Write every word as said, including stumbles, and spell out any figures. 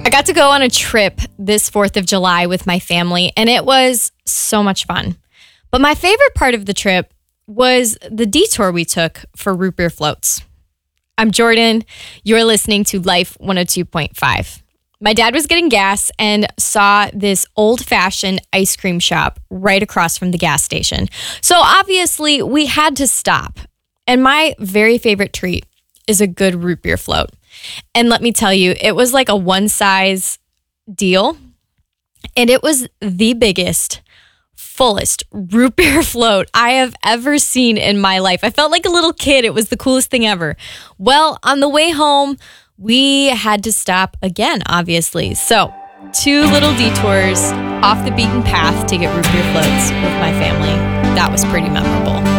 I got to go on a trip this fourth of July with my family, and it was so much fun. But my favorite part of the trip was the detour we took for root beer floats. I'm Jordan. You're listening to Life one oh two point five. My dad was getting gas and saw this old-fashioned ice cream shop right across from the gas station. So obviously, we had to stop. And my very favorite treat is a good root beer float. And let me tell you, it was like a one-size deal. And it was the biggest, fullest root beer float I have ever seen in my life. I felt like a little kid. It was the coolest thing ever. Well, on the way home, we had to stop again, obviously. So, two little detours off the beaten path to get root beer floats with my family. That was pretty memorable.